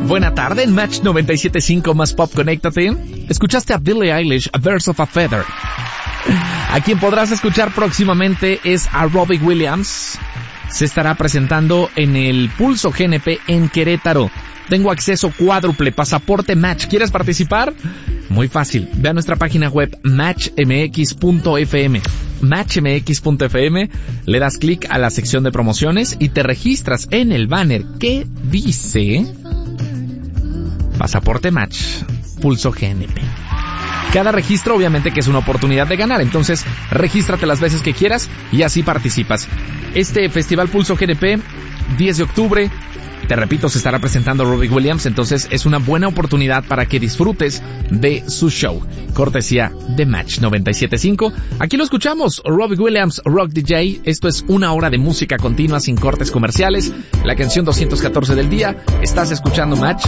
Buena tarde en Match 97.5 más Pop, conéctate. Escuchaste a Billie Eilish, A Birds of a Feather. A quien podrás escuchar próximamente es a Robbie Williams. Se estará presentando en el Pulso GNP en Querétaro. Tengo acceso cuádruple, pasaporte Match. ¿Quieres participar? Muy fácil. Ve a nuestra página web matchmx.fm. Matchmx.fm, le das clic a la sección de promociones y te registras en el banner que dice Pasaporte Match, Pulso GNP. Cada registro obviamente que es una oportunidad de ganar, entonces regístrate las veces que quieras y así participas. Este Festival Pulso GNP, 10 de octubre, te repito, se estará presentando Robbie Williams, entonces es una buena oportunidad para que disfrutes de su show. Cortesía de Match 97.5. Aquí lo escuchamos, Robbie Williams, Rock DJ. Esto es una hora de música continua sin cortes comerciales. La canción 214 del día. Estás escuchando Match